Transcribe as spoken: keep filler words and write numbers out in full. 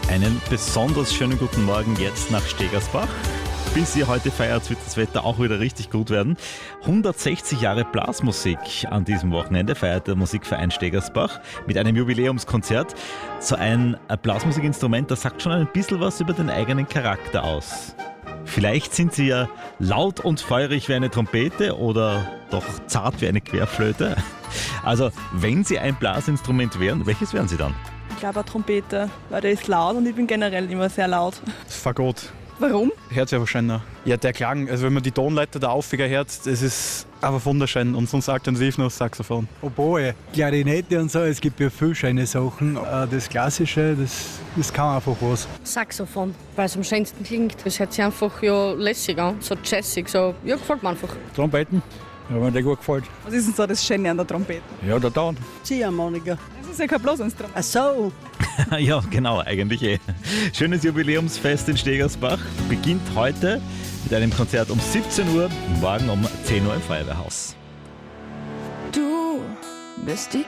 Einen besonders schönen guten Morgen jetzt nach Stegersbach. Bis ihr heute feiert, wird das Wetter auch wieder richtig gut werden. hundertsechzig Jahre Blasmusik an diesem Wochenende feiert der Musikverein Stegersbach mit einem Jubiläumskonzert. So ein Blasmusikinstrument, das sagt schon ein bisschen was über den eigenen Charakter aus. Vielleicht sind sie ja laut und feurig wie eine Trompete oder doch zart wie eine Querflöte. Also, wenn sie ein Blasinstrument wären, welches wären sie dann? Ich glaube eine Trompete, weil der ist laut und ich bin generell immer sehr laut. Das Fagott. Warum? Hört sich einfach schöner. Ja, der Klang, also wenn man die Tonleiter da aufwäger hört, das ist einfach wunderschön. Und sonst alternativ noch das Saxophon. Oboe, Klarinette und so, es gibt ja viele schöne Sachen. Das Klassische, das, das kann einfach was. Saxophon, weil es am schönsten klingt. Es hört sich einfach ja lässig an, so jazzig, so, ja, gefällt mir einfach. Trompeten, ja, mir der gut gefällt. Was ist denn so das Schöne an der Trompete? Ja, der Ton. Ziehharmonika. Das ist ja kein Blasinstrument. Ach so. Ja, genau, eigentlich eh. Schönes Jubiläumsfest in Stegersbach beginnt heute mit einem Konzert um siebzehn Uhr, morgen um zehn Uhr im Feuerwehrhaus. Du bist die